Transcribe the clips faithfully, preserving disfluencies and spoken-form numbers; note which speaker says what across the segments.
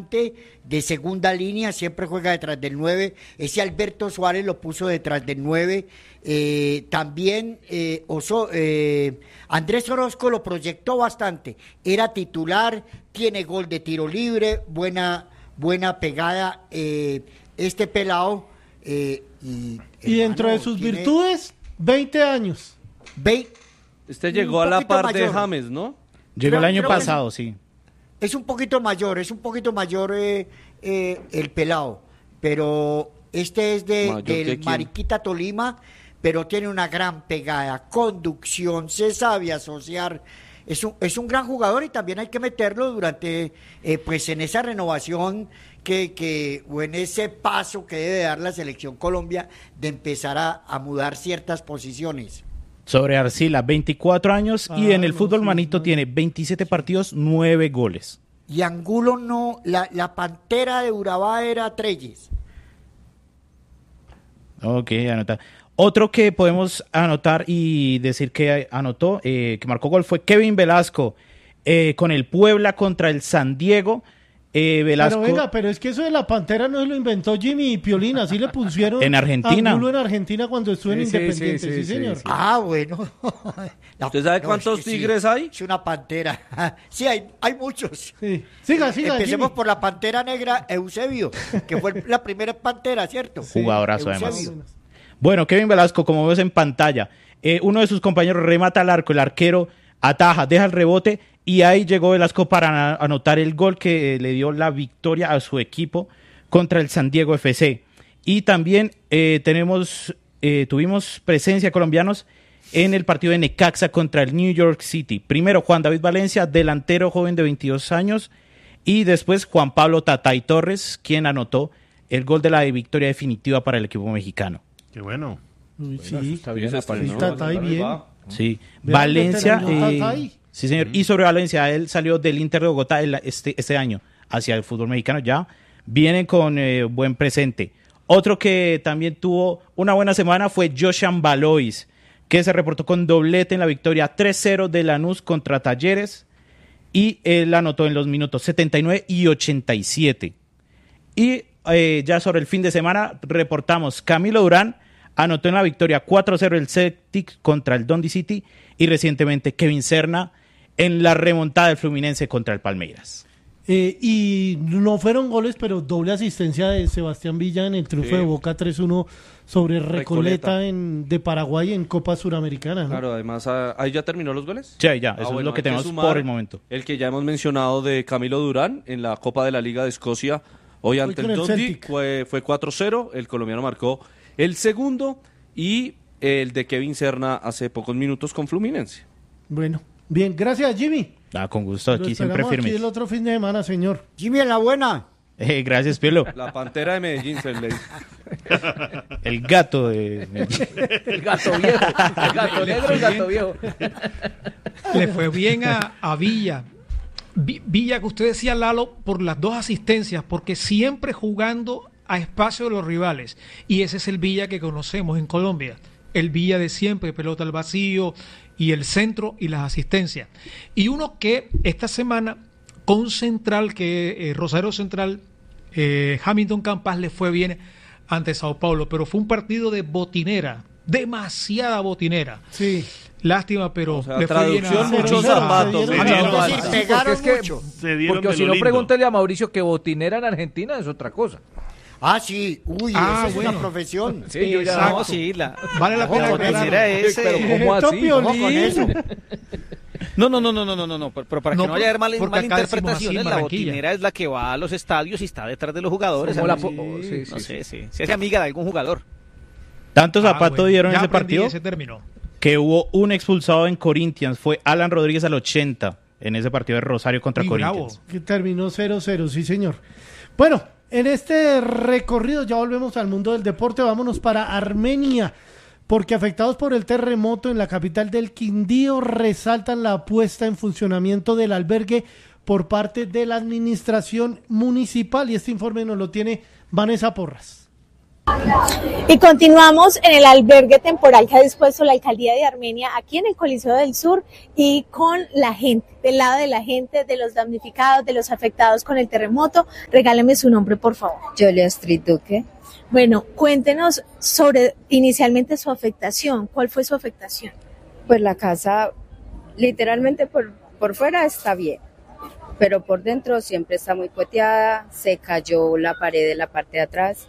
Speaker 1: volante de segunda línea, siempre juega detrás del nueve. Ese Alberto Suárez lo puso detrás del nueve. Eh, también eh, Oso, eh, Andrés Orozco lo proyectó bastante. Era titular, tiene gol de tiro libre, buena, buena pegada. Eh, este pelado. Eh, y,
Speaker 2: y dentro de sus tiene virtudes, veinte años.
Speaker 1: veinte,
Speaker 3: este llegó a la par mayor. de James, ¿no?
Speaker 4: Llegó creo, el año pasado, es, sí.
Speaker 1: Es un poquito mayor, es un poquito mayor eh, eh, el pelado, pero este es de del Mariquita Tolima, pero tiene una gran pegada, conducción, se sabe asociar, es un, es un gran jugador y también hay que meterlo durante, eh, pues en esa renovación que, que, o en ese paso que debe dar la selección Colombia de empezar a, a mudar ciertas posiciones.
Speaker 4: Sobre Arcila, veinticuatro años ah, y en el no, fútbol sí, manito no. tiene veintisiete partidos, nueve goles.
Speaker 1: Y Angulo no, la, la pantera de Urabá era Treyes.
Speaker 4: Ok, anota. Otro que podemos anotar y decir que anotó, eh, que marcó gol fue Kevin Velasco eh, con el Puebla contra el San Diego. Eh, Velasco,
Speaker 2: pero venga, pero es que eso de la pantera no lo inventó Jimmy y Piolín, así le pusieron
Speaker 4: en Argentina.
Speaker 2: Angulo en Argentina cuando estuvo en
Speaker 3: sí,
Speaker 2: Independiente,
Speaker 3: sí, sí,
Speaker 2: sí,
Speaker 3: sí
Speaker 2: señor.
Speaker 3: Sí, sí.
Speaker 1: Ah, bueno.
Speaker 3: La, ¿Usted sabe no, cuántos es que tigres
Speaker 1: sí,
Speaker 3: hay?
Speaker 1: Es una pantera. Sí, hay, hay muchos.
Speaker 2: Sí. Siga, siga.
Speaker 1: Empecemos
Speaker 2: Jimmy.
Speaker 1: por la pantera negra, Eusebio, que fue la primera pantera, ¿cierto?
Speaker 4: Sí, jugadorazo además.
Speaker 1: Eusebio.
Speaker 4: Bueno, Kevin Velasco, como ves en pantalla, eh, uno de sus compañeros remata al arco, el arquero ataja, deja el rebote y ahí llegó Velasco para anotar el gol que eh, le dio la victoria a su equipo contra el San Diego F C. Y también eh, tenemos, eh, tuvimos presencia de colombianos en el partido de Necaxa contra el New York City. Primero Juan David Valencia, delantero joven de veintidós años, y después Juan Pablo Tatay Torres, quien anotó el gol de la victoria definitiva para el equipo mexicano.
Speaker 5: Qué bueno.
Speaker 2: Uy, sí,
Speaker 3: bueno, está bien, está
Speaker 2: bien. Tatay bien.
Speaker 4: Sí, Vean Valencia, eh, sí señor, mm. y sobre Valencia, él salió del Inter de Bogotá este, este año hacia el fútbol mexicano, ya vienen con eh, buen presente. Otro que también tuvo una buena semana fue Joshan Valois, que se reportó con doblete en la victoria tres cero de Lanús contra Talleres, y él anotó en los minutos setenta y nueve y ochenta y siete. Y eh, ya sobre el fin de semana reportamos Camilo Durán, anotó en la victoria cuatro cero el Celtic contra el Dundee City, y recientemente Kevin Serna en la remontada del Fluminense contra el Palmeiras.
Speaker 2: Eh, y no fueron goles, pero doble asistencia de Sebastián Villa en el triunfo sí. de Boca tres uno sobre Recoleta, Recoleta. En, de Paraguay en Copa Suramericana, ¿no?
Speaker 3: Claro, además, ¿ahí ya terminó los goles?
Speaker 4: Sí, ya, eso ah, bueno, es lo que tenemos por el momento.
Speaker 3: El que ya hemos mencionado de Camilo Durán en la Copa de la Liga de Escocia, hoy ante el Dundee, fue, fue cuatro cero, el colombiano marcó el segundo, y el de Kevin Serna hace pocos minutos con Fluminense.
Speaker 2: Bueno, bien, gracias Jimmy.
Speaker 4: Ah, con gusto, aquí siempre firmes.
Speaker 2: Aquí el otro fin de semana, señor.
Speaker 1: Jimmy, en la buena.
Speaker 4: Eh, gracias, Pielo.
Speaker 3: La pantera de Medellín, se le dice.
Speaker 4: El gato de Medellín.
Speaker 6: El gato viejo. El gato negro, el gato viejo.
Speaker 7: Le fue bien a, a Villa. Villa, que usted decía, Lalo, por las dos asistencias, porque siempre jugando a espacio de los rivales. Y ese es el Villa que conocemos en Colombia. El Villa de siempre, pelota al vacío y el centro y las asistencias. Y uno que esta semana con Central, que eh, Rosario Central, eh, Hamilton Campas le fue bien ante Sao Paulo, pero fue un partido de botinera, demasiada botinera.
Speaker 2: Sí.
Speaker 7: Lástima, pero
Speaker 3: o sea,
Speaker 7: le fue bien a
Speaker 3: muchos zapatos.
Speaker 1: Pegaron
Speaker 6: es que,
Speaker 1: mucho.
Speaker 6: Porque si no, pregúntele a Mauricio que botinera en Argentina es otra cosa.
Speaker 1: Ah, sí, uy,
Speaker 7: ah,
Speaker 1: esa es
Speaker 7: bueno.
Speaker 1: una profesión.
Speaker 6: Sí, yo ya no, sí, la...
Speaker 7: Vale la pena
Speaker 6: botinera ese. Pero ¿cómo así?
Speaker 1: ¿Cómo con eso?
Speaker 6: No, no, no, no, no, no, no, no, pero para que no, no haya mal, malinterpretaciones,
Speaker 7: en
Speaker 6: la botinera es la que va a los estadios y está detrás de los jugadores.
Speaker 2: La
Speaker 6: po-
Speaker 2: sí,
Speaker 6: sí,
Speaker 2: sí,
Speaker 6: no
Speaker 2: sí.
Speaker 6: sé, sí, sí, es amiga de algún jugador.
Speaker 4: Tanto zapato
Speaker 7: ah, bueno.
Speaker 4: dieron
Speaker 7: ya
Speaker 4: ese partido
Speaker 7: ese término.
Speaker 4: Que hubo un expulsado en Corinthians, fue Alan Rodríguez al ochenta en ese partido de Rosario contra
Speaker 7: Muy
Speaker 4: Corinthians.
Speaker 7: bravo.
Speaker 2: Que terminó cero cero, sí señor. Bueno, en este recorrido ya volvemos al mundo del deporte, vámonos para Armenia, porque afectados por el terremoto en la capital del Quindío resaltan la puesta en funcionamiento del albergue por parte de la administración municipal, y este informe nos lo tiene Vanessa Porras.
Speaker 5: Y continuamos en el albergue temporal que ha dispuesto la alcaldía de Armenia aquí en el Coliseo del Sur y con la gente, del lado de la gente, de los damnificados, de los afectados con el terremoto. Regáleme su nombre, por favor.
Speaker 8: Julia Street Duque.
Speaker 5: Bueno, cuéntenos sobre inicialmente su afectación. ¿Cuál fue su afectación?
Speaker 8: Pues la casa literalmente por, por fuera está bien, pero por dentro siempre está muy cueteada, se cayó la pared de la parte de atrás.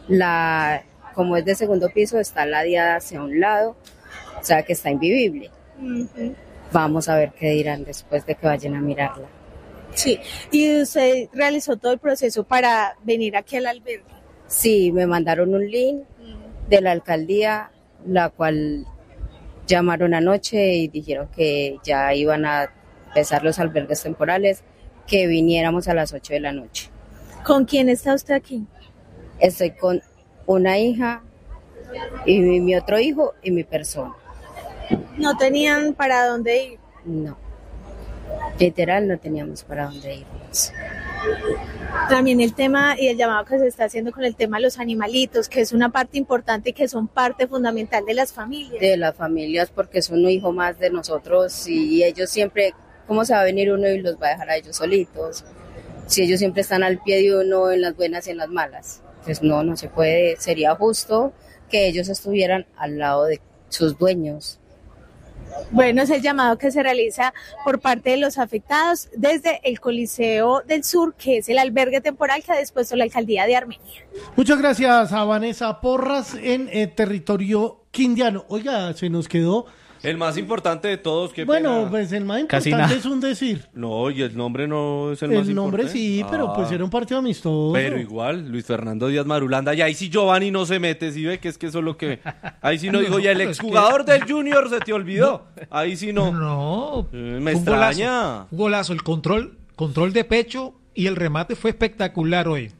Speaker 8: La, como es de segundo piso, está ladeada hacia un lado, o sea que está invivible. Uh-huh. Vamos a ver qué dirán después de que vayan a mirarla.
Speaker 5: Sí, ¿y usted realizó todo el proceso para venir aquí al albergue?
Speaker 8: Sí, me mandaron un link uh-huh. de la alcaldía, la cual llamaron anoche y dijeron que ya iban a empezar los albergues temporales, que viniéramos a las ocho de la noche.
Speaker 5: ¿Con quién está usted aquí?
Speaker 8: Estoy con una hija y mi, mi otro hijo y mi persona.
Speaker 5: ¿No tenían para dónde ir?
Speaker 8: No, literal no teníamos para dónde irnos.
Speaker 5: También el tema y el llamado que se está haciendo con el tema de los animalitos, que es una parte importante y que son parte fundamental de las familias.
Speaker 8: De las familias, porque es un hijo más de nosotros y ellos siempre, ¿cómo se va a venir uno y los va a dejar a ellos solitos? Si ellos siempre están al pie de uno en las buenas y en las malas. Pues no, no se puede, sería justo que ellos estuvieran al lado de sus dueños.
Speaker 5: Bueno, es el llamado que se realiza por parte de los afectados desde el Coliseo del Sur, que es el albergue temporal que ha dispuesto la alcaldía de Armenia.
Speaker 2: Muchas gracias a Vanessa Porras en eh, territorio quindiano. Oiga, se nos quedó...
Speaker 3: El más importante de todos, que
Speaker 2: bueno,
Speaker 3: pena.
Speaker 2: Pues el más importante es un decir.
Speaker 3: No, y el nombre no es el,
Speaker 2: el
Speaker 3: más importante.
Speaker 2: El nombre sí, pero ah, pues era un partido amistoso.
Speaker 3: Pero igual, Luis Fernando Díaz Marulanda, y ahí sí Giovanni no se mete, ¿sí ve? Que es que eso es lo que... Ahí sí no digo, y el exjugador que... del Junior se te olvidó. No, ahí sí no.
Speaker 7: No,
Speaker 3: eh, me extraña.
Speaker 7: Golazo, un golazo, el control, control de pecho y el remate fue espectacular hoy.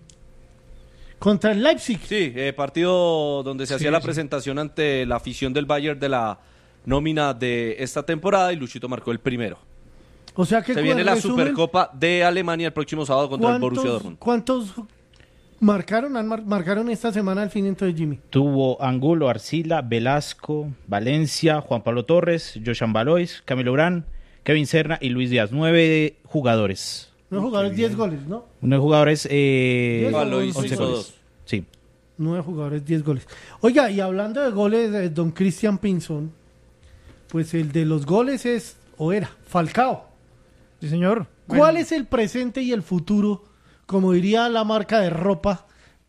Speaker 2: Contra el Leipzig.
Speaker 3: Sí, eh, partido donde se sí, hacía la sí. presentación ante la afición del Bayern de la... nómina de esta temporada y Luchito marcó el primero.
Speaker 2: O sea que
Speaker 3: se viene la resumen, Supercopa de Alemania el próximo sábado contra el Borussia Dortmund.
Speaker 2: ¿Cuántos marcaron mar, marcaron esta semana al fin entonces, Jimmy?
Speaker 4: Tuvo Angulo, Arcila, Velasco, Valencia, Juan Pablo Torres, Joshan Valois, Camilo Urán, Kevin Serna y Luis Díaz. Nueve jugadores.
Speaker 2: Nueve jugadores, diez goles, ¿no?
Speaker 4: Nueve jugadores, eh,
Speaker 3: Valois, once goles.
Speaker 4: Sí.
Speaker 2: Nueve jugadores, diez goles. Oiga, y hablando de goles de don Cristian Pinzón, pues el de los goles es, o era, Falcao.
Speaker 7: Sí, señor.
Speaker 2: ¿Cuál bueno. es el presente y el futuro? Como diría la marca de ropa.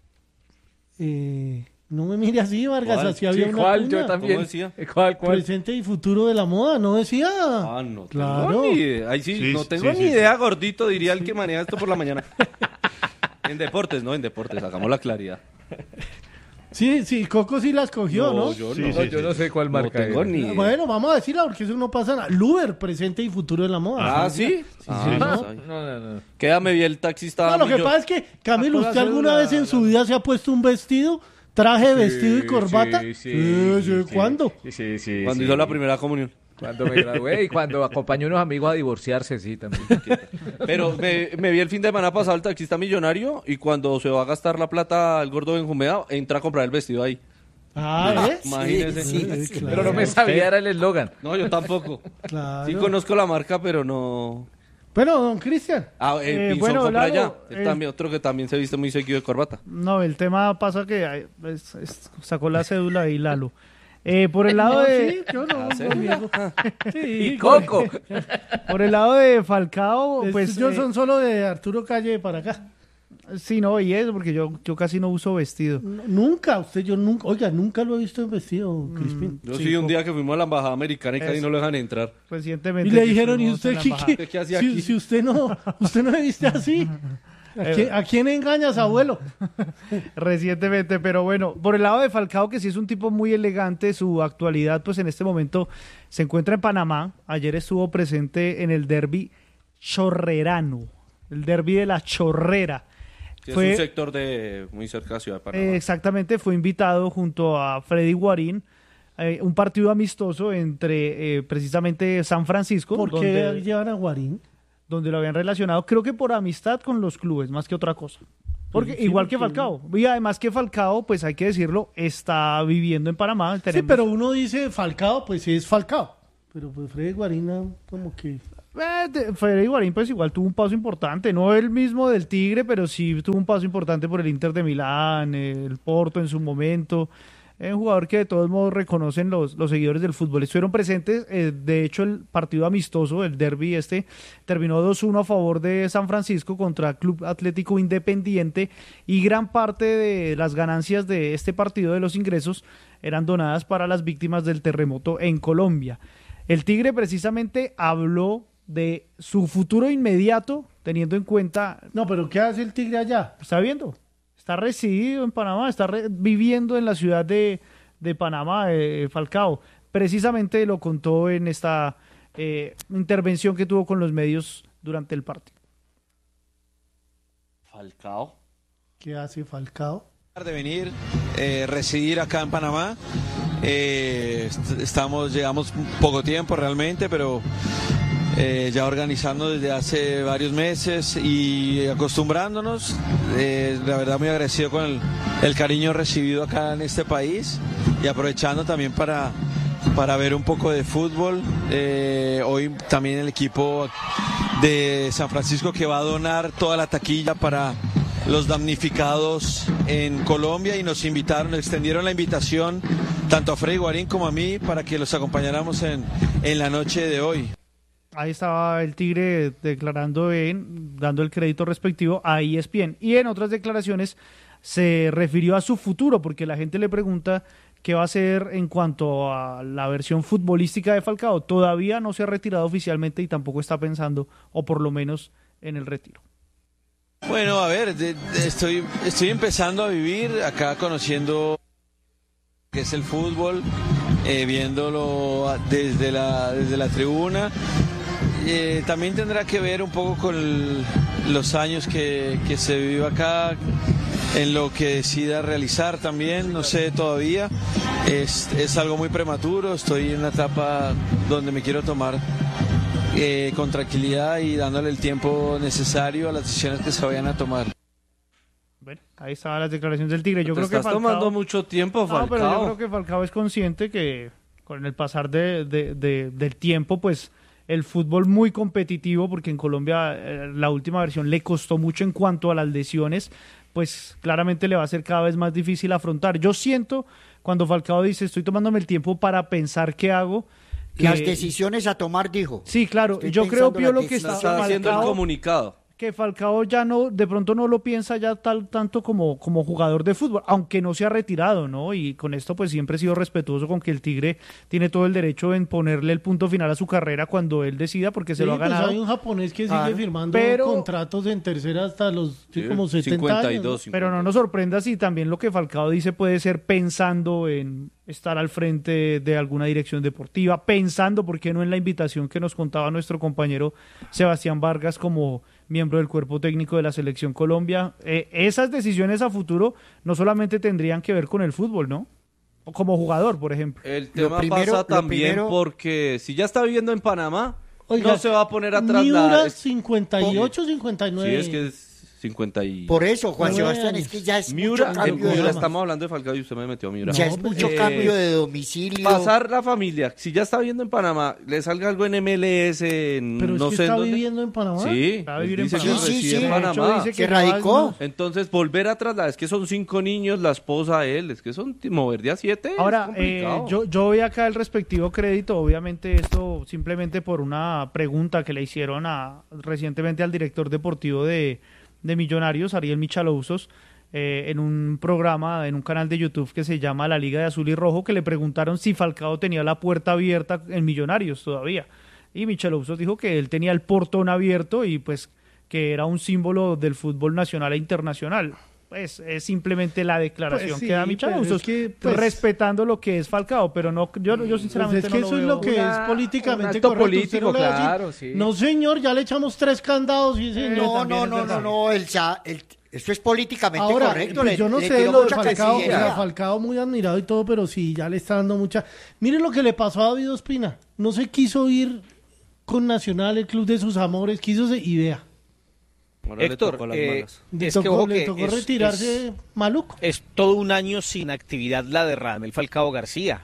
Speaker 2: Eh, no me mire así, Vargas, ¿cuál? Así había sí, una
Speaker 6: ¿cuál?
Speaker 2: Cuña.
Speaker 6: Yo también.
Speaker 3: ¿Cómo decía?
Speaker 6: ¿Cuál, cuál?
Speaker 2: Presente y futuro de la moda, ¿no decía?
Speaker 3: Ah, no
Speaker 2: claro.
Speaker 3: tengo ni idea. Ahí sí, sí no tengo sí, ni sí, idea, sí. Gordito, diría el que maneja esto por la mañana. En deportes, ¿no? En deportes, hagamos la claridad.
Speaker 2: Sí, sí, Coco sí las cogió, ¿no? ¿no?
Speaker 6: Yo, sí, no, sí, yo sí. no sé cuál marca no tengo
Speaker 3: es. Ni
Speaker 2: bueno, vamos a decirla porque eso no pasa nada. Luber, presente y futuro de la moda.
Speaker 3: Ah, ¿sí? sí,
Speaker 2: ah,
Speaker 3: sí
Speaker 2: ¿no?
Speaker 3: No, no, no. Quédame bien el taxista.
Speaker 2: No, lo que yo... pasa es que, Camilo, ¿usted alguna vez en su vida se ha puesto un vestido, traje, sí, vestido y corbata?
Speaker 6: Sí, sí.
Speaker 2: sí, sí.
Speaker 6: sí
Speaker 2: ¿Cuándo?
Speaker 6: Sí, sí, sí.
Speaker 3: Cuando
Speaker 6: sí.
Speaker 3: hizo la primera comunión.
Speaker 6: Cuando me gradué y cuando acompañé a unos amigos a divorciarse, sí, también.
Speaker 3: Pero me, me vi el fin de semana pasado el taxista millonario y cuando se va a gastar la plata el gordo Benjumea, entra a comprar el vestido ahí.
Speaker 2: Ah, ¿ves?
Speaker 3: Imagínese.
Speaker 2: Sí, sí,
Speaker 6: claro. Pero no me sabía, era el eslogan.
Speaker 3: No, yo tampoco.
Speaker 2: Claro.
Speaker 3: Sí conozco la marca, pero no...
Speaker 2: Bueno, don Cristian.
Speaker 3: Ah, el eh, Pinzón bueno, compra allá. Eh, también, otro que también se viste muy seguido de corbata.
Speaker 9: No, el tema pasa que es, es, sacó la cédula ahí Lalo. Eh, por el lado
Speaker 2: no,
Speaker 9: de...
Speaker 2: Sí, yo no,
Speaker 3: ah,
Speaker 2: sí,
Speaker 6: y Coco.
Speaker 9: Por el lado de Falcao, pues...
Speaker 2: Yo
Speaker 9: eh,
Speaker 2: son solo de Arturo Calle para acá.
Speaker 9: Sí, no, y eso, porque yo, yo casi no uso vestido.
Speaker 2: No, nunca, usted, yo nunca, oiga, nunca lo he visto en vestido, Crispín.
Speaker 3: Yo sí, sí un día que fuimos a la embajada americana y casi no lo dejan entrar.
Speaker 9: Recientemente.
Speaker 2: Y le dijeron, ¿y usted qué, qué,
Speaker 3: qué hacía
Speaker 2: si,
Speaker 3: aquí?
Speaker 2: Si usted no, usted no me viste así. ¿A quién, ¿A quién engañas, abuelo?
Speaker 9: Recientemente, pero bueno, por el lado de Falcao, que sí es un tipo muy elegante, su actualidad, pues en este momento se encuentra en Panamá. Ayer estuvo presente en el derbi chorrerano, el derbi de la Chorrera.
Speaker 3: Sí,
Speaker 9: fue,
Speaker 3: es un sector de muy cerca de Ciudad de Panamá.
Speaker 9: Eh, exactamente, fue invitado junto a Freddy Guarín, eh, un partido amistoso entre eh, precisamente San Francisco.
Speaker 2: ¿Por
Speaker 9: donde,
Speaker 2: qué llevan a Guarín?
Speaker 9: Donde lo habían relacionado, creo que por amistad con los clubes, más que otra cosa. Porque sí, igual que Falcao, y además que Falcao, pues hay que decirlo, está viviendo en Panamá.
Speaker 2: Tenemos... Sí, pero uno dice Falcao, pues sí es Falcao, pero pues Freddy Guarina como que...
Speaker 9: Eh, Freddy Guarín pues igual tuvo un paso importante, no el mismo del Tigre, pero sí tuvo un paso importante por el Inter de Milán, el Porto en su momento. Es un jugador que de todos modos reconocen los, los seguidores del fútbol. Estuvieron presentes, eh, de hecho el partido amistoso, el derbi este, terminó dos uno a favor de San Francisco contra Club Atlético Independiente, y gran parte de las ganancias de este partido, de los ingresos, eran donadas para las víctimas del terremoto en Colombia. El Tigre precisamente habló de su futuro inmediato, teniendo en cuenta...
Speaker 2: No, pero ¿qué hace el Tigre allá?
Speaker 9: Está viendo, está residido en Panamá, está re- viviendo en la ciudad de, de Panamá, eh, Falcao. Precisamente lo contó en esta eh, intervención que tuvo con los medios durante el partido.
Speaker 3: Falcao.
Speaker 2: ¿Qué hace Falcao?
Speaker 10: De venir, eh, residir acá en Panamá. Eh, estamos, llegamos poco tiempo realmente, pero... Eh, ya organizando desde hace varios meses y acostumbrándonos, eh, la verdad muy agradecido con el, el cariño recibido acá en este país, y aprovechando también para, para ver un poco de fútbol. Eh, hoy también el equipo de San Francisco que va a donar toda la taquilla para los damnificados en Colombia, y nos invitaron, extendieron la invitación tanto a Freddy Guarín como a mí para que los acompañáramos en, en la noche de hoy.
Speaker 9: Ahí estaba el Tigre declarando, en, dando el crédito respectivo a E S P N. Y en otras declaraciones se refirió a su futuro, porque la gente le pregunta qué va a hacer en cuanto a la versión futbolística de Falcao. Todavía no se ha retirado oficialmente y tampoco está pensando, o por lo menos, en el retiro.
Speaker 10: Bueno, a ver, de, de, estoy, estoy empezando a vivir acá, conociendo qué es el fútbol, eh, viéndolo desde la, desde la tribuna. Eh, también tendrá que ver un poco con el, los años que, que se vive acá, en lo que decida realizar también, no sé todavía. Es, es algo muy prematuro, estoy en una etapa donde me quiero tomar eh, con tranquilidad y dándole el tiempo necesario a las decisiones que se vayan a tomar.
Speaker 9: Bueno, ahí estaban las declaraciones del Tigre. Yo
Speaker 3: Te
Speaker 9: creo
Speaker 3: estás
Speaker 9: que Falcao,
Speaker 3: tomando mucho tiempo, Falcao.
Speaker 9: No, pero yo creo que Falcao es consciente que con el pasar de, de, de, del tiempo, pues el fútbol muy competitivo, porque en Colombia eh, la última versión le costó mucho en cuanto a las lesiones, pues claramente le va a ser cada vez más difícil afrontar. Yo siento, cuando Falcao dice, estoy tomándome el tiempo para pensar qué hago. Que...
Speaker 1: Las decisiones a tomar, dijo.
Speaker 9: Sí, claro. Estoy yo creo, Piolo, que está,
Speaker 3: está haciendo el comunicado.
Speaker 9: Que Falcao ya no, de pronto no lo piensa ya tal tanto como, como jugador de fútbol, aunque no se ha retirado, ¿no? Y con esto pues siempre he sido respetuoso con que el Tigre tiene todo el derecho en ponerle el punto final a su carrera cuando él decida, porque se
Speaker 2: sí,
Speaker 9: lo ha
Speaker 2: pues
Speaker 9: ganado.
Speaker 2: Hay un japonés que sigue
Speaker 9: ah,
Speaker 2: firmando
Speaker 9: pero,
Speaker 2: contratos en tercera hasta los sí, como setenta
Speaker 3: cincuenta y dos,
Speaker 2: años, ¿no?
Speaker 3: cincuenta.
Speaker 9: Pero no nos sorprenda si también lo que Falcao dice puede ser pensando en estar al frente de alguna dirección deportiva, pensando, ¿por qué no?, en la invitación que nos contaba nuestro compañero Sebastián Vargas como miembro del cuerpo técnico de la Selección Colombia. Eh, esas decisiones a futuro no solamente tendrían que ver con el fútbol, ¿no? O como jugador, por ejemplo.
Speaker 3: El tema primero, pasa también primero... porque si ya está viviendo en Panamá, Oiga, no se va a poner atrás
Speaker 2: Miura
Speaker 3: nada.
Speaker 2: cincuenta y ocho, cincuenta y nueve.
Speaker 3: Sí, es que es cincuenta y...
Speaker 1: Por eso, Juan Sebastián, es que ya es
Speaker 3: Miura,
Speaker 1: mucho cambio.
Speaker 3: Miura,
Speaker 1: de...
Speaker 3: estamos hablando de Falcao y usted me metió a Miura.
Speaker 1: Ya no, es mucho eh, cambio de domicilio.
Speaker 3: Pasar la familia, si ya está viviendo en Panamá, le salga algo en M L S, en,
Speaker 2: pero
Speaker 3: no
Speaker 2: es que
Speaker 3: sé
Speaker 2: está
Speaker 3: dónde.
Speaker 2: viviendo en Panamá.
Speaker 3: Sí,
Speaker 9: está viviendo
Speaker 3: en
Speaker 9: Panamá.
Speaker 1: Sí, sí, sí.
Speaker 3: En Panamá.
Speaker 1: Dice que se radicó.
Speaker 3: Entonces, volver a trasladar, es que son cinco niños, la esposa, él, es que son mover de a siete.
Speaker 9: Ahora, eh, yo, yo voy acá el respectivo crédito, obviamente esto simplemente por una pregunta que le hicieron a, recientemente al director deportivo de de Millonarios, Ariel Michalousos, eh, en un programa, en un canal de YouTube que se llama La Liga de Azul y Rojo, que le preguntaron si Falcao tenía la puerta abierta en Millonarios todavía. Y Michalousos dijo que él tenía el portón abierto y pues que era un símbolo del fútbol nacional e internacional. Pues es simplemente la declaración pues sí, que da Michalousos, es que, pues, respetando lo que es Falcao, pero no, yo, yo sinceramente
Speaker 2: pues es que
Speaker 9: no
Speaker 2: eso
Speaker 9: lo
Speaker 2: es
Speaker 9: veo.
Speaker 2: lo que
Speaker 9: Una,
Speaker 2: es políticamente
Speaker 6: un acto
Speaker 2: correcto.
Speaker 6: político,
Speaker 2: no
Speaker 6: claro,
Speaker 2: decir,
Speaker 6: sí.
Speaker 2: No, señor, ya le echamos tres candados. Y señor,
Speaker 1: no, no, no, no, no, el, el, esto es políticamente
Speaker 2: Ahora,
Speaker 1: correcto.
Speaker 2: Pues
Speaker 1: le,
Speaker 2: yo no
Speaker 1: le
Speaker 2: sé lo de
Speaker 1: mucha
Speaker 2: Falcao, o sea, Falcao muy admirado y todo, pero sí, ya le está dando mucha... Miren lo que le pasó a David Ospina. No se quiso ir con Nacional, el club de sus amores, quiso ser, y vea.
Speaker 6: Ahora Héctor, eh,
Speaker 2: es tocó, que, ojo, le tocó es, retirarse es, maluco.
Speaker 6: Es todo un año sin actividad la de Radamel Falcao García.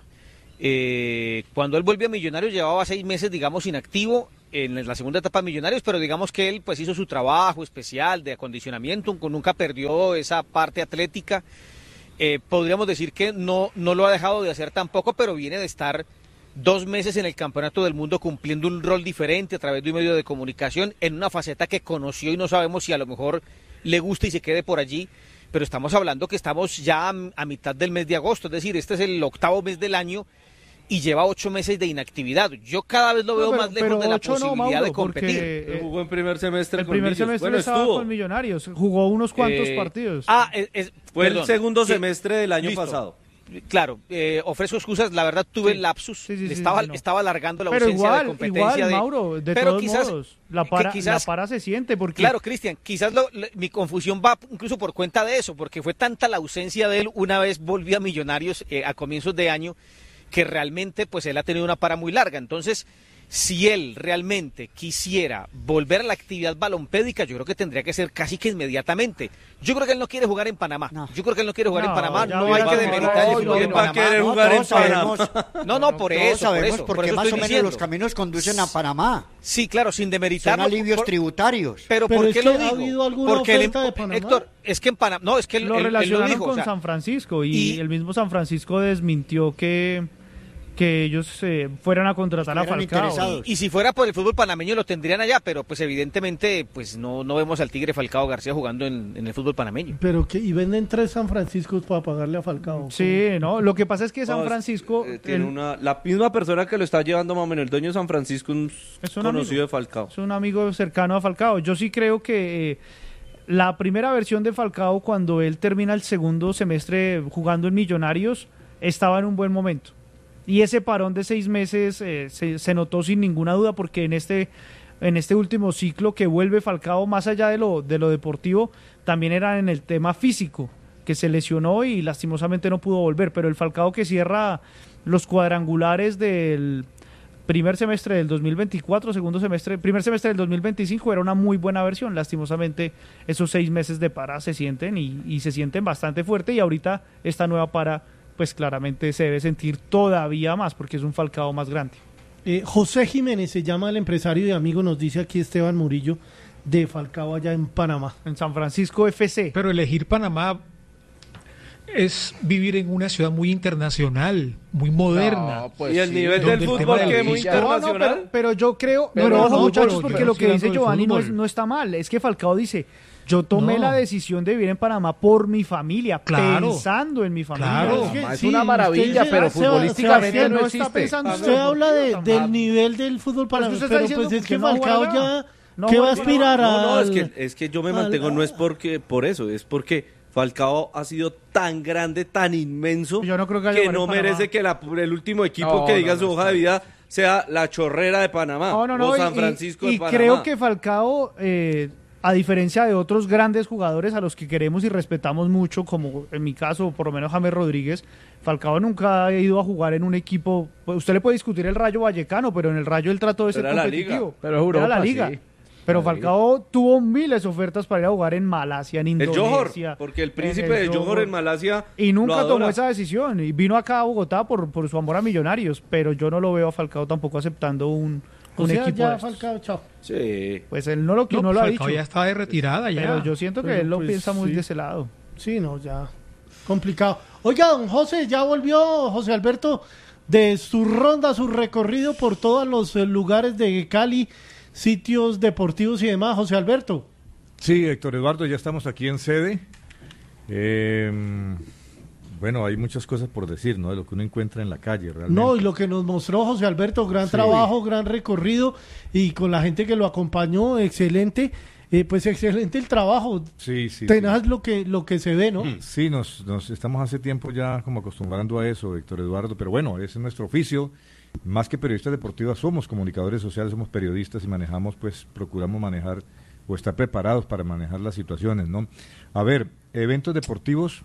Speaker 6: Eh, cuando él volvió a Millonarios llevaba seis meses, digamos, inactivo en la segunda etapa de Millonarios, pero digamos que él pues hizo su trabajo especial de acondicionamiento, nunca perdió esa parte atlética. Eh, podríamos decir que no, no lo ha dejado de hacer tampoco, pero viene de estar dos meses en el Campeonato del Mundo cumpliendo un rol diferente a través de un medio de comunicación en una faceta que conoció y no sabemos si a lo mejor le gusta y se quede por allí, pero estamos hablando que estamos ya a, a mitad del mes de agosto, es decir, este es el octavo mes del año y lleva ocho meses de inactividad. Yo cada vez lo veo no, pero, más lejos de la posibilidad no, Mauro,
Speaker 3: de
Speaker 6: competir.
Speaker 3: Porque, eh, jugó en primer semestre
Speaker 9: el
Speaker 3: con
Speaker 9: primer
Speaker 3: Millos.
Speaker 9: semestre
Speaker 3: bueno,
Speaker 9: estaba
Speaker 3: estuvo.
Speaker 9: con Millonarios, jugó unos cuantos
Speaker 6: eh,
Speaker 9: partidos.
Speaker 6: Ah, es, es,
Speaker 3: fue
Speaker 6: perdón,
Speaker 3: el segundo
Speaker 6: sí,
Speaker 3: semestre del año
Speaker 6: listo.
Speaker 3: pasado.
Speaker 6: Claro, eh, ofrezco excusas, la verdad tuve
Speaker 9: sí.
Speaker 6: el lapsus,
Speaker 9: sí, sí, sí,
Speaker 6: estaba,
Speaker 9: sí, no.
Speaker 6: estaba alargando la
Speaker 9: pero
Speaker 6: ausencia
Speaker 9: igual,
Speaker 6: de competencia.
Speaker 9: Igual,
Speaker 6: de,
Speaker 9: Mauro, de
Speaker 6: pero
Speaker 9: todos
Speaker 6: quizás,
Speaker 9: modos, la para,
Speaker 6: quizás,
Speaker 9: la para se siente porque...
Speaker 6: Claro, Cristian, quizás lo, lo, mi confusión va incluso por cuenta de eso, porque fue tanta la ausencia de él una vez volví a Millonarios eh, a comienzos de año, que realmente pues él ha tenido una para muy larga. Entonces, si él realmente quisiera volver a la actividad balompédica, yo creo que tendría que ser casi que inmediatamente. Yo creo que él no quiere jugar en Panamá. No. Yo creo que él no quiere jugar no, en Panamá. No hay que demeritar el fútbol en Panamá.
Speaker 3: Querer jugar en Panamá.
Speaker 6: No, no, por eso,
Speaker 1: sabemos
Speaker 6: por eso.
Speaker 1: Porque
Speaker 6: por eso
Speaker 1: más o menos
Speaker 6: diciendo.
Speaker 1: Los caminos conducen a Panamá.
Speaker 6: Sí, claro, sin demeritarlo.
Speaker 1: Son alivios
Speaker 6: por,
Speaker 1: tributarios.
Speaker 6: Pero,
Speaker 2: pero
Speaker 6: ¿por qué
Speaker 2: es
Speaker 6: lo
Speaker 2: que
Speaker 6: digo?
Speaker 2: ¿Ha habido alguna
Speaker 6: Porque
Speaker 2: oferta
Speaker 6: el,
Speaker 2: de Panamá?
Speaker 6: Héctor, es que en Panamá, no, es que él
Speaker 9: lo
Speaker 6: él,
Speaker 9: relacionaron
Speaker 6: él lo dijo,
Speaker 9: con
Speaker 6: o sea,
Speaker 9: San Francisco y,
Speaker 6: y
Speaker 9: el mismo San Francisco desmintió que que ellos eh, fueran a contratar a Falcao.
Speaker 6: Y, y si fuera por el fútbol panameño lo tendrían allá, pero pues evidentemente pues no, no vemos al Tigre Falcao García jugando en, en el fútbol panameño.
Speaker 2: Pero que y venden tres San Franciscos para pagarle a Falcao.
Speaker 9: Sí, no, lo que pasa es que San Francisco...
Speaker 3: Eh, tiene el, una, la misma persona que lo está llevando más o menos, el dueño de San Francisco, un es un conocido amigo, de Falcao.
Speaker 9: Es un amigo cercano a Falcao. Yo sí creo que... Eh, la primera versión de Falcao, cuando él termina el segundo semestre jugando en Millonarios, estaba en un buen momento. Y ese parón de seis meses eh, se, se notó sin ninguna duda porque en este, en este último ciclo que vuelve Falcao, más allá de lo, de lo deportivo, también era en el tema físico, que se lesionó y lastimosamente no pudo volver. Pero el Falcao que cierra los cuadrangulares del primer semestre del dos mil veinticuatro, segundo semestre, primer semestre del dos mil veinticinco era una muy buena versión. Lastimosamente esos seis meses de para se sienten y, y se sienten bastante fuerte y ahorita esta nueva para pues claramente se debe sentir todavía más porque es un Falcao más grande.
Speaker 2: Eh, José Jiménez se llama el empresario y amigo, nos dice aquí Esteban Murillo, de Falcao allá en Panamá.
Speaker 9: En San Francisco F C.
Speaker 7: Pero elegir Panamá es vivir en una ciudad muy internacional, muy moderna.
Speaker 3: No, pues y el sí, nivel del fútbol que es muy internacional.
Speaker 9: No, no, pero, pero yo creo, pero, pero ojo no, muchachos, pero, porque lo que dice Giovanni no, es, no está mal. Es que Falcao dice... Yo tomé no. la decisión de vivir en Panamá por mi familia, claro, pensando en mi familia.
Speaker 11: Claro, es, que, es sí, una maravilla, pero se, futbolísticamente se, no, no existe. Está
Speaker 2: pensando, usted habla de, del nivel del fútbol panameño, pero pues es que no Falcao ya... No, ¿Qué va a aspirar a...?
Speaker 3: No, no, es que, es que yo me mantengo, al, no es porque por eso, es porque Falcao ha sido tan grande, tan inmenso,
Speaker 9: yo no creo que,
Speaker 3: que no merece que la, el último equipo no, que diga no, su no, hoja de vida sea la Chorrera de Panamá
Speaker 9: no, no, no,
Speaker 3: o San
Speaker 9: y,
Speaker 3: Francisco
Speaker 9: y,
Speaker 3: de
Speaker 9: y
Speaker 3: Panamá.
Speaker 9: Y creo que Falcao... Eh, a diferencia de otros grandes jugadores a los que queremos y respetamos mucho, como en mi caso, por lo menos James Rodríguez, Falcao nunca ha ido a jugar en un equipo. Usted le puede discutir el Rayo Vallecano, pero en el Rayo él trató de ser competitivo.
Speaker 11: Pero es Europa,
Speaker 9: era la liga. Sí. Pero Falcao tuvo miles de ofertas para ir a jugar en Malasia, en Indonesia.
Speaker 3: El Johor, porque el príncipe de Johor en Malasia
Speaker 9: y nunca tomó esa decisión. Y vino acá a Bogotá por, por su amor a Millonarios, pero yo no lo veo a Falcao tampoco aceptando un...
Speaker 2: O
Speaker 9: un
Speaker 2: sea,
Speaker 9: equipo
Speaker 2: ya Falcao, chao.
Speaker 3: Sí.
Speaker 9: Pues él no lo, no,
Speaker 7: no
Speaker 9: lo ha
Speaker 7: Falcao
Speaker 9: dicho.
Speaker 7: ya está de retirada ya.
Speaker 9: Pero yo siento que
Speaker 2: pero
Speaker 9: él lo
Speaker 2: pues,
Speaker 9: piensa muy
Speaker 2: sí.
Speaker 9: de ese lado.
Speaker 2: Sí, no, ya. Complicado. Oiga, don José, ya volvió José Alberto de su ronda, su recorrido por todos los lugares de Cali, sitios deportivos y demás. José Alberto.
Speaker 12: Sí, Héctor Eduardo, ya estamos aquí en sede. Eh... Bueno, hay muchas cosas por decir, ¿no? De lo que uno encuentra en la calle, realmente.
Speaker 2: No, y lo que nos mostró José Alberto, gran sí. trabajo, gran recorrido, y con la gente que lo acompañó, excelente, eh, pues excelente el trabajo.
Speaker 12: Sí, sí.
Speaker 2: Tenaz
Speaker 12: sí.
Speaker 2: lo que lo que se ve, ¿no?
Speaker 12: Sí, nos, nos estamos hace tiempo ya como acostumbrando a eso, Héctor Eduardo, pero bueno, ese es nuestro oficio. Más que periodistas deportivos, somos comunicadores sociales, somos periodistas y manejamos, pues, procuramos manejar o estar preparados para manejar las situaciones, ¿no? A ver, eventos deportivos...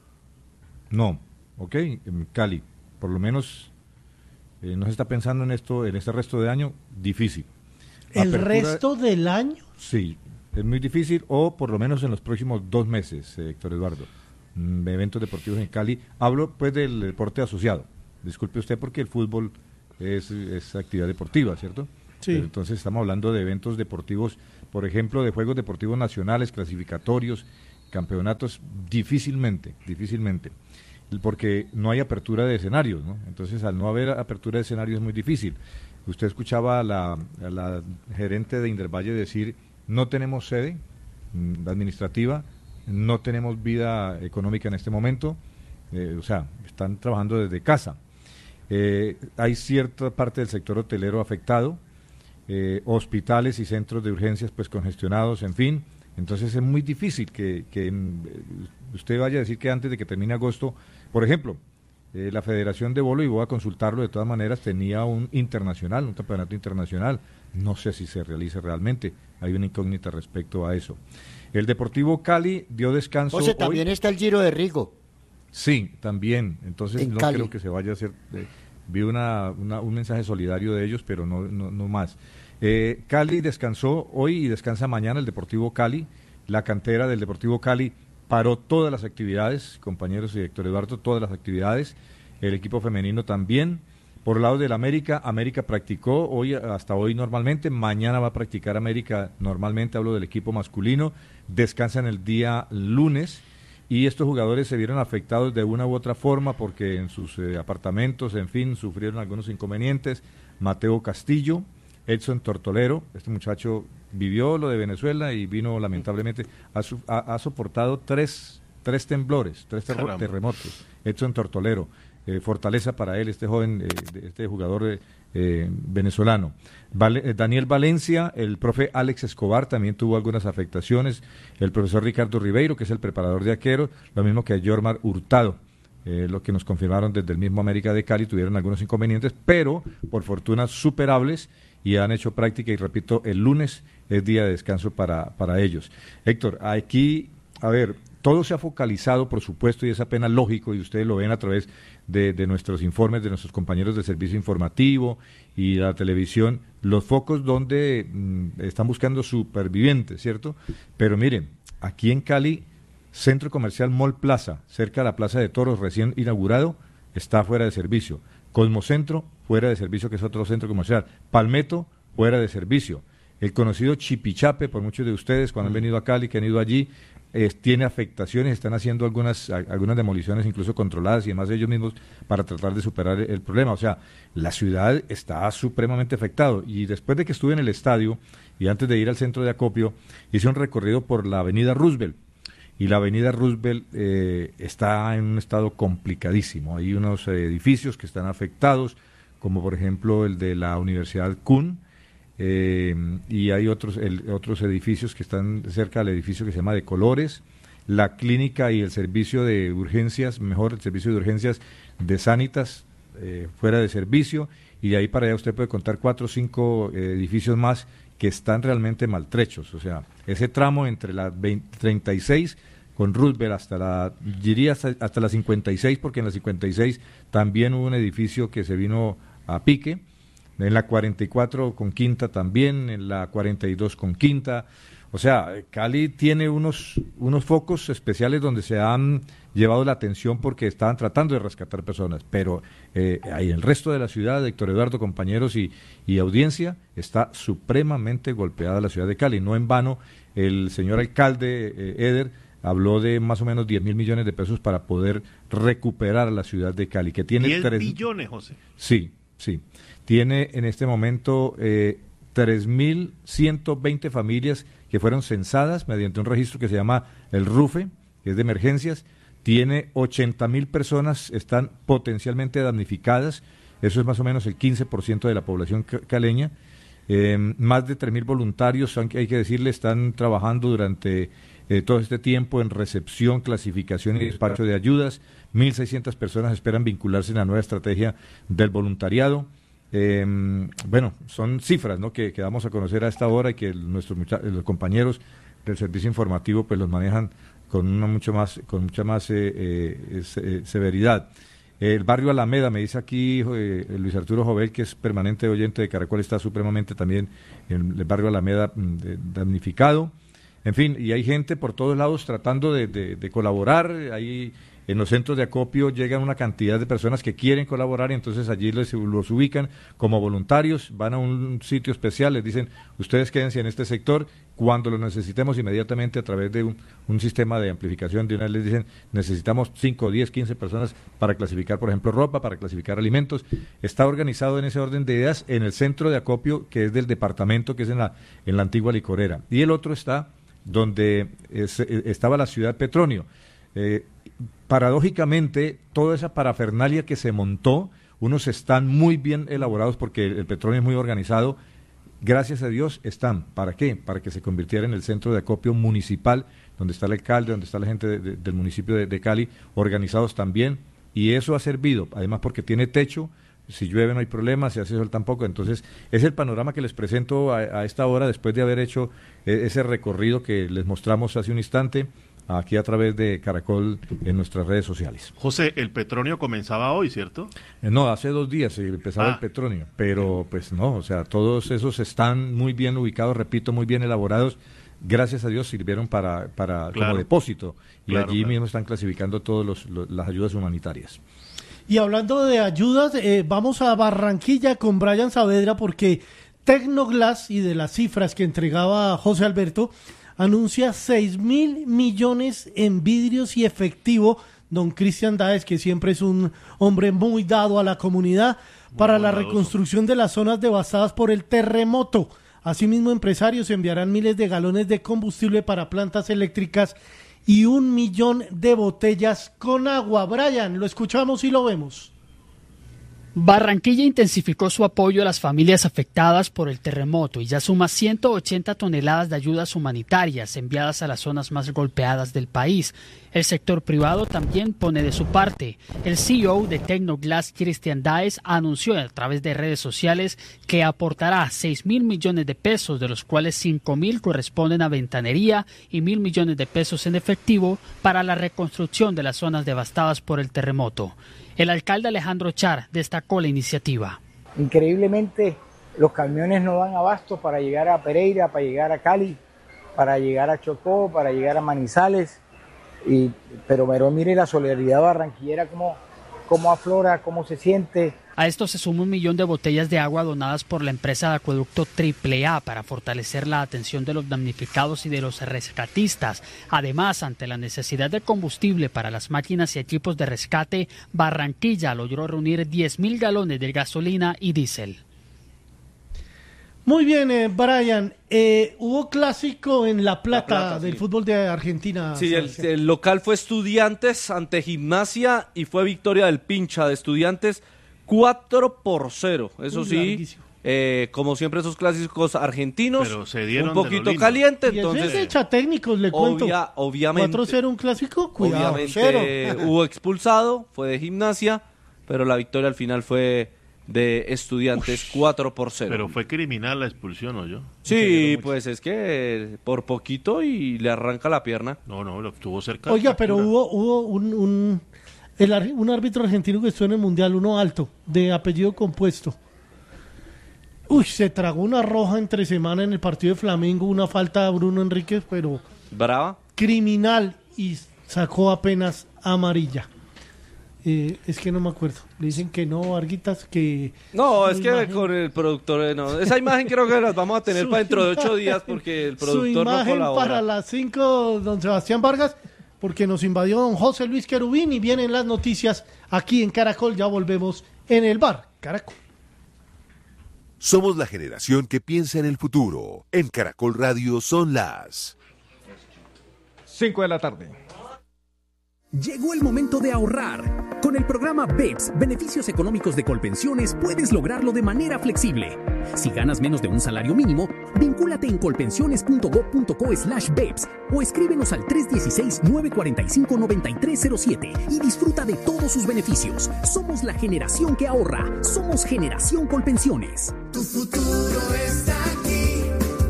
Speaker 12: No, ok, en Cali, por lo menos eh, no se está pensando en esto, en este resto de año, difícil.
Speaker 2: ¿El Apertura, resto del año?
Speaker 12: Sí, es muy difícil, o por lo menos en los próximos dos meses, eh, Héctor Eduardo. Mm, eventos deportivos en Cali. Hablo pues del deporte asociado. Disculpe usted porque el fútbol es, es actividad deportiva, ¿cierto?
Speaker 2: Sí.
Speaker 12: Pero entonces estamos hablando de eventos deportivos, por ejemplo, de juegos deportivos nacionales, clasificatorios, campeonatos, difícilmente, difícilmente, porque no hay apertura de escenarios, ¿no? Entonces, al no haber apertura de escenarios es muy difícil. Usted escuchaba a la, a la gerente de Indervalle decir, no tenemos sede mm, administrativa, no tenemos vida económica en este momento, eh, o sea, están trabajando desde casa. Eh, hay cierta parte del sector hotelero afectado, eh, hospitales y centros de urgencias pues congestionados, en fin. Entonces es muy difícil que, que usted vaya a decir que antes de que termine agosto, por ejemplo, eh, la Federación de Bolo, y voy a consultarlo de todas maneras, tenía un internacional, un campeonato internacional. No sé si se realiza realmente, hay una incógnita respecto a eso. El Deportivo Cali dio descanso.
Speaker 1: O sea, también
Speaker 12: hoy.
Speaker 1: Está el Giro de Rigo.
Speaker 12: Sí, también. Entonces
Speaker 1: En
Speaker 12: no
Speaker 1: Cali.
Speaker 12: creo que se vaya a hacer. Eh, vi una, una, un mensaje solidario de ellos, pero no, no, no más. Eh, Cali descansó hoy y descansa mañana el Deportivo Cali. La cantera del Deportivo Cali paró todas las actividades, compañeros y Héctor Eduardo, todas las actividades. El equipo femenino también. Por el lado del América, América practicó hoy hasta hoy normalmente, mañana va a practicar América normalmente, hablo del equipo masculino, descansan el día lunes y estos jugadores se vieron afectados de una u otra forma porque en sus eh, apartamentos, en fin, sufrieron algunos inconvenientes. Mateo Castillo, Edson Tortolero, este muchacho vivió lo de Venezuela y vino lamentablemente, ha, su, ha, ha soportado tres, tres temblores, tres terro, terremotos, Edson Tortolero. Eh, fortaleza para él, este joven, eh, este jugador eh, venezolano. Vale, eh, Daniel Valencia, el profe Alex Escobar también tuvo algunas afectaciones, el profesor Ricardo Ribeiro, que es el preparador de arqueros, lo mismo que Yormar Hurtado, eh, lo que nos confirmaron desde el mismo América de Cali, tuvieron algunos inconvenientes, pero por fortuna superables y han hecho práctica y repito, el lunes es día de descanso para, para ellos. Héctor, aquí, a ver, todo se ha focalizado, por supuesto, y es apenas lógico, y ustedes lo ven a través de, de nuestros informes, de nuestros compañeros del servicio informativo y la televisión, los focos donde mmm, están buscando supervivientes, ¿cierto? Pero miren, aquí en Cali, Centro Comercial Mall Plaza, cerca de la Plaza de Toros, recién inaugurado, está fuera de servicio. Cosmocentro, fuera de servicio, que es otro centro comercial. Palmetto, fuera de servicio. El conocido Chipichape, por muchos de ustedes, cuando han venido a Cali, que han ido allí, eh, tiene afectaciones, están haciendo algunas, a, algunas demoliciones incluso controladas y demás de ellos mismos para tratar de superar el, el problema. O sea, la ciudad está supremamente afectado. Y después de que estuve en el estadio y antes de ir al centro de acopio, hice un recorrido por la avenida Roosevelt. Y la avenida Roosevelt eh, está en un estado complicadísimo. Hay unos eh, edificios que están afectados, como por ejemplo el de la Universidad Kuhn, Eh, y hay otros el, otros edificios que están cerca del edificio que se llama de Colores, la clínica y el servicio de urgencias, mejor el servicio de urgencias de Sanitas, eh, fuera de servicio, y de ahí para allá usted puede contar cuatro o cinco eh, edificios más que están realmente maltrechos. O sea, ese tramo entre la veinte, treinta y seis con Roosevelt hasta la, diría hasta, hasta la cincuenta y seis, porque en la cincuenta y seis también hubo un edificio que se vino a pique, en la cuarenta y cuatro con Quinta también, en la cuarenta y dos con Quinta. O sea, Cali tiene unos, unos focos especiales donde se han llevado la atención porque estaban tratando de rescatar personas, pero eh, ahí el resto de la ciudad, Héctor Eduardo, compañeros y, y audiencia, está supremamente golpeada la ciudad de Cali. No en vano, el señor alcalde eh, Eder habló de más o menos diez mil millones de pesos para poder recuperar a la ciudad de Cali, que tiene
Speaker 13: diez
Speaker 12: tres
Speaker 13: billones, José.
Speaker 12: Sí, sí. Tiene en este momento eh, tres mil ciento veinte familias que fueron censadas mediante un registro que se llama el RUFE, que es de emergencias. Tiene ochenta mil personas, están potencialmente damnificadas, eso es más o menos el quince por ciento de la población caleña. Eh, más de tres mil voluntarios, hay que decirle, están trabajando durante eh, todo este tiempo en recepción, clasificación y despacho de ayudas. mil seiscientas personas esperan vincularse en la nueva estrategia del voluntariado. Eh, bueno, son cifras, ¿no?, que, que damos a conocer a esta hora y que nuestros los compañeros del servicio informativo pues los manejan con una mucho más con mucha más eh, eh, eh, severidad. El barrio Alameda, me dice aquí eh, Luis Arturo Jovel, que es permanente oyente de Caracol, está supremamente también en el barrio Alameda eh, damnificado. En fin, y hay gente por todos lados tratando de, de, de colaborar. Ahí en los centros de acopio llegan una cantidad de personas que quieren colaborar y entonces allí les, los ubican como voluntarios, van a un sitio especial, les dicen, ustedes quédense en este sector, cuando lo necesitemos inmediatamente a través de un, un sistema de amplificación, de una vez les dicen, necesitamos cinco, diez, quince personas para clasificar, por ejemplo, ropa, para clasificar alimentos. Está organizado en ese orden de ideas en el centro de acopio que es del departamento, que es en la, en la antigua licorera. Y el otro está donde es, estaba la ciudad Petronio. Eh, paradójicamente, toda esa parafernalia que se montó, unos están muy bien elaborados porque el, el Petronio es muy organizado, gracias a Dios están. ¿Para qué? Para que se convirtiera en el centro de acopio municipal, donde está el alcalde, donde está la gente de, de, del municipio de, de Cali, organizados también, y eso ha servido, además porque tiene techo, si llueve no hay problema, si hace sol tampoco. Entonces es el panorama que les presento a, a esta hora, después de haber hecho eh, ese recorrido que les mostramos hace un instante, aquí a través de Caracol en nuestras redes sociales.
Speaker 13: José, el Petronio comenzaba hoy, ¿cierto?
Speaker 12: Eh, no, hace dos días empezaba ah. el Petronio, pero pues no, o sea, todos esos están muy bien ubicados, repito, muy bien elaborados, gracias a Dios sirvieron para, para claro. como depósito, y claro, allí claro. mismo están clasificando todas las ayudas humanitarias.
Speaker 2: Y hablando de ayudas, eh, vamos a Barranquilla con Brian Saavedra, porque Tecnoglass, y de las cifras que entregaba José Alberto, anuncia seis mil millones en vidrios y efectivo. Don Cristian Dáez, que siempre es un hombre muy dado a la comunidad, muy para la reconstrucción de las zonas devastadas por el terremoto. Asimismo, empresarios enviarán miles de galones de combustible para plantas eléctricas y un millón de botellas con agua. Brian, lo escuchamos y lo vemos.
Speaker 14: Barranquilla intensificó su apoyo a las familias afectadas por el terremoto y ya suma ciento ochenta toneladas de ayudas humanitarias enviadas a las zonas más golpeadas del país. El sector privado también pone de su parte. El C E O de Tecnoglass, Cristian Dáez, anunció a través de redes sociales que aportará seis mil millones de pesos, de los cuales cinco mil corresponden a ventanería y mil millones de pesos en efectivo para la reconstrucción de las zonas devastadas por el terremoto. El alcalde Alejandro Char destacó la iniciativa.
Speaker 15: Increíblemente, los camiones no dan abasto para llegar a Pereira, para llegar a Cali, para llegar a Chocó, para llegar a Manizales. Y, pero, pero mire la solidaridad barranquillera, cómo, cómo aflora, cómo se siente.
Speaker 14: A esto se suma un millón de botellas de agua donadas por la empresa de acueducto Triple A para fortalecer la atención de los damnificados y de los rescatistas. Además, ante la necesidad de combustible para las máquinas y equipos de rescate, Barranquilla logró reunir diez mil galones de gasolina y diésel.
Speaker 2: Muy bien, eh, Brian. Eh, hubo clásico en La Plata, La Plata del sí. fútbol de Argentina.
Speaker 3: Sí, el, el local fue Estudiantes ante Gimnasia y fue victoria del Pincha de Estudiantes cuatro por cero. Eso Uy, sí, eh, como siempre esos clásicos argentinos,
Speaker 13: pero se dieron
Speaker 3: un poquito caliente.
Speaker 2: Y
Speaker 3: entonces,
Speaker 2: ese es echa técnicos, le cuento.
Speaker 3: Obvia, obviamente.
Speaker 2: cuatro cero un clásico, cuidado.
Speaker 3: Obviamente hubo expulsado, fue de Gimnasia, pero la victoria al final fue de Estudiantes Uy, cuatro por cero.
Speaker 13: Pero fue criminal la expulsión, ¿o yo?
Speaker 3: Sí, pues es que por poquito y le arranca la pierna.
Speaker 13: No, no, lo estuvo cerca.
Speaker 2: Oiga, pero hubo, hubo un... un... El, un árbitro argentino que estuvo en el Mundial, uno alto, de apellido compuesto. Uy, se tragó una roja entre semana en el partido de Flamengo, una falta a Bruno Enríquez, pero...
Speaker 3: ¿Brava?
Speaker 2: Criminal, y sacó apenas amarilla. Eh, es que no me acuerdo. Le dicen que no, Arguitas, que...
Speaker 3: No, es que imagen... con el productor... No. Esa imagen creo que las vamos a tener para dentro de ocho días porque el productor
Speaker 2: su imagen
Speaker 3: no colabora.
Speaker 2: Para las cinco, don Sebastián Vargas... porque nos invadió don José Luis Querubín y vienen las noticias aquí en Caracol. Ya volvemos en el bar Caracol.
Speaker 16: Somos la generación que piensa en el futuro. En Caracol Radio son las
Speaker 9: cinco de la tarde.
Speaker 17: Llegó el momento de ahorrar. Con el programa B E P S, Beneficios Económicos de Colpensiones, puedes lograrlo de manera flexible. Si ganas menos de un salario mínimo, vincúlate en colpensiones punto gob punto co slash B E P S o escríbenos al tres uno seis, nueve cuatro cinco, nueve tres cero siete y disfruta de todos sus beneficios. Somos la generación que ahorra. Somos Generación Colpensiones.
Speaker 18: Tu futuro está aquí.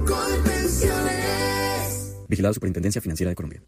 Speaker 18: Colpensiones.
Speaker 19: Vigilado Superintendencia Financiera de Colombia.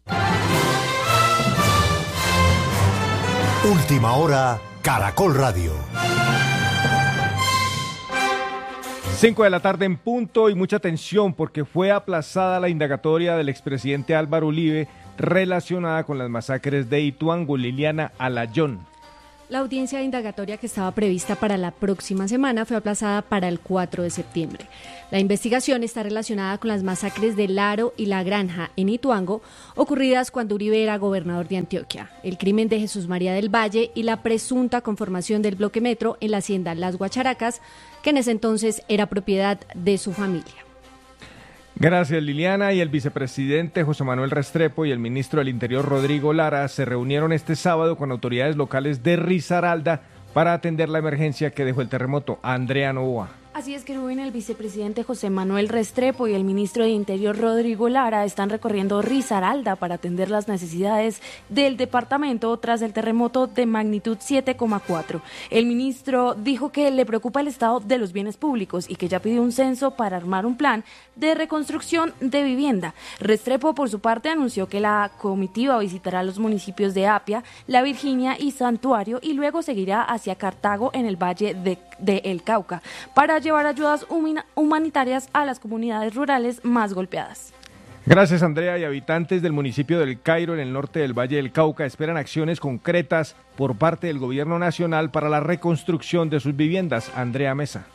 Speaker 16: Última hora, Caracol Radio.
Speaker 12: Cinco de la tarde en punto y mucha atención porque fue aplazada la indagatoria del expresidente Álvaro Uribe relacionada con las masacres de Ituango. Liliana Alayón.
Speaker 20: La audiencia indagatoria que estaba prevista para la próxima semana fue aplazada para el cuatro de septiembre. La investigación está relacionada con las masacres de Laro y La Granja en Ituango, ocurridas cuando Uribe era gobernador de Antioquia, el crimen de Jesús María del Valle y la presunta conformación del bloque metro en la hacienda Las Guacharacas, que en ese entonces era propiedad de su familia.
Speaker 12: Gracias, Liliana. Y el vicepresidente José Manuel Restrepo y el ministro del Interior Rodrigo Lara se reunieron este sábado con autoridades locales de Risaralda para atender la emergencia que dejó el terremoto. Andrea Novoa.
Speaker 21: Así es, que Rubén, el vicepresidente José Manuel Restrepo y el ministro de Interior Rodrigo Lara están recorriendo Risaralda para atender las necesidades del departamento tras el terremoto de magnitud siete coma cuatro. El ministro dijo que le preocupa el estado de los bienes públicos y que ya pidió un censo para armar un plan de reconstrucción de vivienda. Restrepo, por su parte, anunció que la comitiva visitará los municipios de Apia, La Virginia y Santuario y luego seguirá hacia Cartago en el Valle de, de El Cauca para llevar ayudas humanitarias a las comunidades rurales más golpeadas.
Speaker 12: Gracias, Andrea. Y habitantes del municipio del Cairo, en el norte del Valle del Cauca, esperan acciones concretas por parte del gobierno nacional para la reconstrucción de sus viviendas. Andrea Mesa.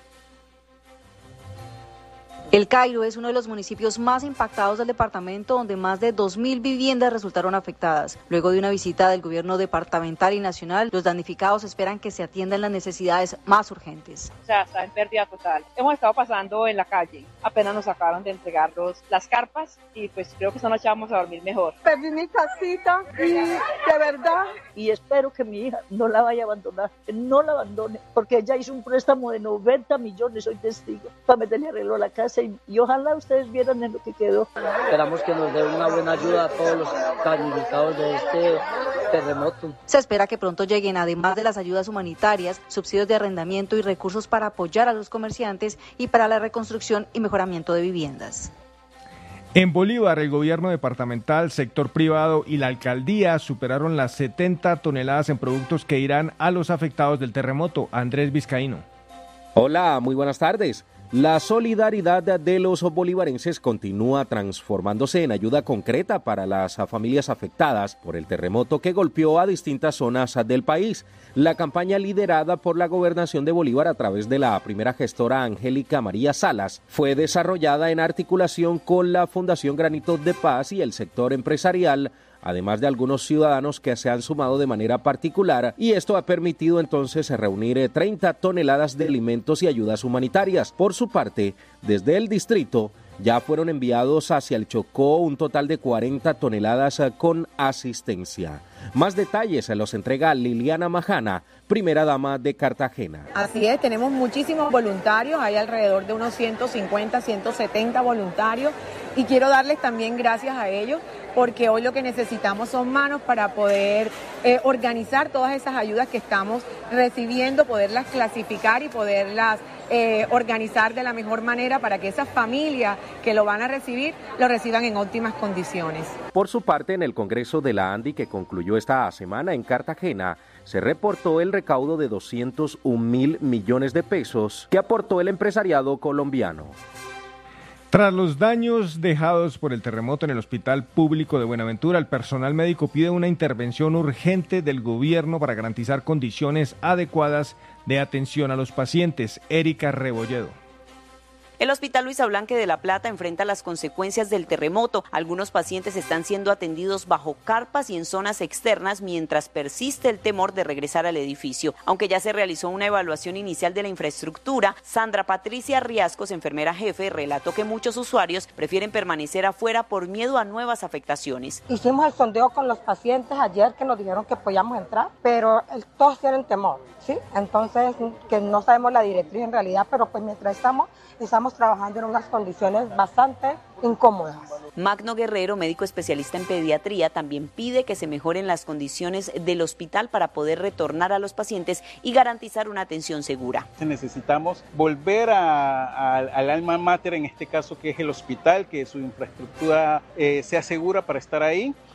Speaker 22: El Cairo es uno de los municipios más impactados del departamento, donde más de dos mil viviendas resultaron afectadas. Luego de una visita del gobierno departamental y nacional, los damnificados esperan que se atiendan las necesidades más urgentes.
Speaker 23: O sea, está en pérdida total. Hemos estado pasando en la calle. Apenas nos acabaron de entregar los, las carpas y pues creo que esta noche vamos a dormir mejor.
Speaker 24: Perdí mi casita y de verdad. Y espero que mi hija no la vaya a abandonar, que no la abandone, porque ella hizo un préstamo de noventa millones, soy testigo, para meterle arreglo a la casa. Y, y ojalá ustedes vieran en lo que quedó.
Speaker 25: Esperamos que nos dé una buena ayuda a todos los damnificados de este terremoto.
Speaker 22: Se espera que pronto lleguen, además de las ayudas humanitarias, subsidios de arrendamiento y recursos para apoyar a los comerciantes y para la reconstrucción y mejoramiento de viviendas.
Speaker 12: En Bolívar, el gobierno departamental, sector privado y la alcaldía superaron las setenta toneladas en productos que irán a los afectados del terremoto. Andrés Vizcaíno.
Speaker 26: Hola, muy buenas tardes. La solidaridad de los bolivarenses continúa transformándose en ayuda concreta para las familias afectadas por el terremoto que golpeó a distintas zonas del país. La campaña liderada por la Gobernación de Bolívar a través de la primera gestora Angélica María Salas fue desarrollada en articulación con la Fundación Granitos de Paz y el sector empresarial, además de algunos ciudadanos que se han sumado de manera particular, y esto ha permitido entonces reunir treinta toneladas de alimentos y ayudas humanitarias. Por su parte, desde el distrito ya fueron enviados hacia el Chocó un total de cuarenta toneladas con asistencia. Más detalles se los entrega Liliana Majana, primera dama de Cartagena.
Speaker 27: Así es, tenemos muchísimos voluntarios, hay alrededor de unos ciento cincuenta, ciento setenta voluntarios, y quiero darles también gracias a ellos, porque hoy lo que necesitamos son manos para poder eh, organizar todas esas ayudas que estamos recibiendo, poderlas clasificar y poderlas eh, organizar de la mejor manera para que esas familias que lo van a recibir, lo reciban en óptimas condiciones.
Speaker 26: Por su parte, en el Congreso de la ANDI, que concluyó esta semana en Cartagena, se reportó el recaudo de doscientos un mil millones de pesos que aportó el empresariado colombiano.
Speaker 12: Tras los daños dejados por el terremoto en el Hospital Público de Buenaventura, el personal médico pide una intervención urgente del gobierno para garantizar condiciones adecuadas de atención a los pacientes. Erika Rebolledo.
Speaker 28: El Hospital Luisa Blanque de La Plata enfrenta las consecuencias del terremoto. Algunos pacientes están siendo atendidos bajo carpas y en zonas externas mientras persiste el temor de regresar al edificio. Aunque ya se realizó una evaluación inicial de la infraestructura, Sandra Patricia Riascos, enfermera jefe, relató que muchos usuarios prefieren permanecer afuera por miedo a nuevas afectaciones.
Speaker 29: Hicimos el sondeo con los pacientes ayer que nos dijeron que podíamos entrar, pero todos tienen temor, ¿sí? Entonces, que no sabemos la directriz en realidad, pero pues mientras estamos, estamos trabajando en unas condiciones bastante incómodas.
Speaker 28: Magno Guerrero, médico especialista en pediatría, también pide que se mejoren las condiciones del hospital para poder retornar a los pacientes y garantizar una atención segura.
Speaker 30: Necesitamos volver a, a, al alma mater, en este caso que es el hospital, que su infraestructura eh, sea segura para estar ahí,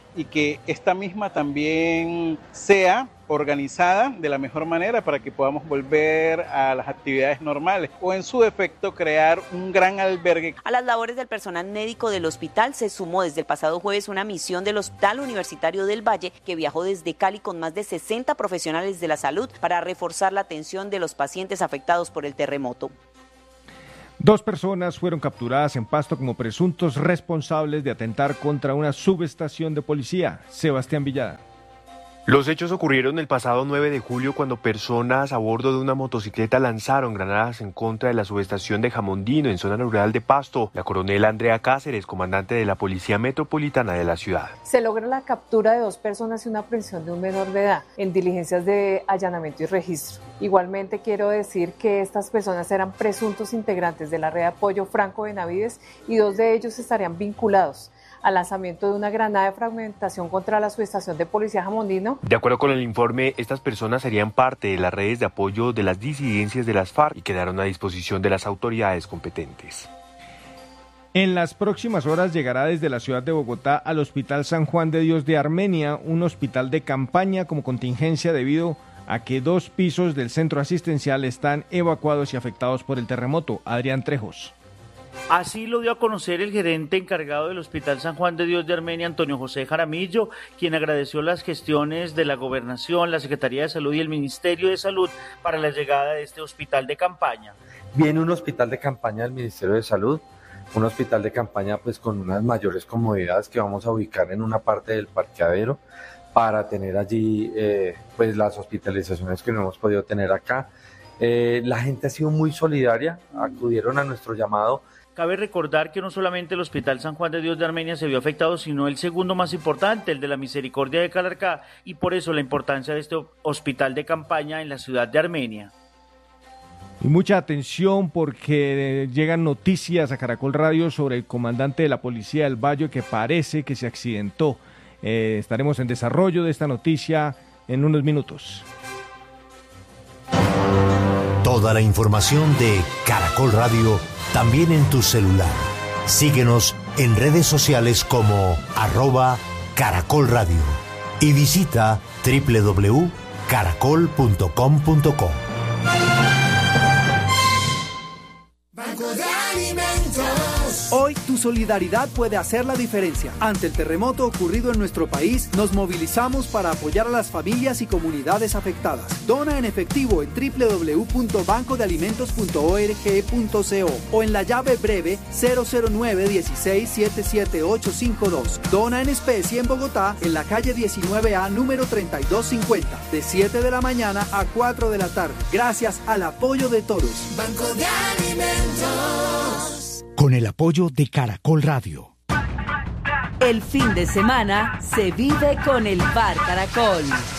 Speaker 30: y que esta misma también sea organizada de la mejor manera para que podamos volver a las actividades normales o en su defecto crear un gran albergue.
Speaker 28: A las labores del personal médico del hospital se sumó desde el pasado jueves una misión del Hospital Universitario del Valle que viajó desde Cali con más de sesenta profesionales de la salud para reforzar la atención de los pacientes afectados por el terremoto.
Speaker 1: Dos personas fueron capturadas en Pasto como presuntos responsables de atentar contra una subestación de policía. Sebastián Villada.
Speaker 4: Los hechos ocurrieron el pasado nueve de julio cuando personas a bordo de una motocicleta lanzaron granadas en contra de la subestación de Jamondino en zona rural de Pasto. La coronel Andrea Cáceres, comandante de la Policía Metropolitana de la ciudad.
Speaker 5: Se logra la captura de dos personas y una aprehensión de un menor de edad en diligencias de allanamiento y registro. Igualmente quiero decir que estas personas eran presuntos integrantes de la red de apoyo Franco Benavides y dos de ellos estarían vinculados al lanzamiento de una granada de fragmentación contra la subestación de policía Jamondino.
Speaker 4: De acuerdo con el informe, estas personas serían parte de las redes de apoyo de las disidencias de las FARC y quedaron a disposición de las autoridades competentes.
Speaker 1: En las próximas horas llegará desde la ciudad de Bogotá al Hospital San Juan de Dios de Armenia, un hospital de campaña como contingencia debido a que dos pisos del centro asistencial están evacuados y afectados por el terremoto. Adrián Trejos.
Speaker 6: Así lo dio a conocer el gerente encargado del Hospital San Juan de Dios de Armenia, Antonio José Jaramillo, quien agradeció las gestiones de la Gobernación, la Secretaría de Salud y el Ministerio de Salud para la llegada de este hospital de campaña.
Speaker 7: Viene un hospital de campaña del Ministerio de Salud, un hospital de campaña pues con unas mayores comodidades que vamos a ubicar en una parte del parqueadero para tener allí eh, pues las hospitalizaciones que no hemos podido tener acá. Eh, la gente ha sido muy solidaria, acudieron a nuestro llamado.
Speaker 6: Cabe recordar que no solamente el Hospital San Juan de Dios de Armenia se vio afectado, sino el segundo más importante, el de la Misericordia de Calarcá, y por eso la importancia de este hospital de campaña en la ciudad de Armenia.
Speaker 1: Y mucha atención porque llegan noticias a Caracol Radio sobre el comandante de la Policía del Valle que parece que se accidentó. Eh, estaremos en desarrollo de esta noticia en unos minutos.
Speaker 8: Toda la información de Caracol Radio también en tu celular. Síguenos en redes sociales como arroba Caracol Radio y visita doble u doble u doble u punto caracol punto com punto co.
Speaker 18: Banco de Alimentos.
Speaker 10: Hoy tu solidaridad puede hacer la diferencia. Ante el terremoto ocurrido en nuestro país, nos movilizamos para apoyar a las familias y comunidades afectadas. Dona en efectivo en doble u doble u doble u punto banco de alimentos punto org punto co o en la llave breve cero cero nueve uno seis siete siete ocho cinco dos. Dona en especie en Bogotá, en la calle diecinueve A, número treinta y dos cincuenta, de siete de la mañana a cuatro de la tarde. Gracias al apoyo de todos.
Speaker 18: Banco de Alimentos.
Speaker 8: Con el apoyo de Caracol Radio.
Speaker 11: El fin de semana se vive con el Bar Caracol.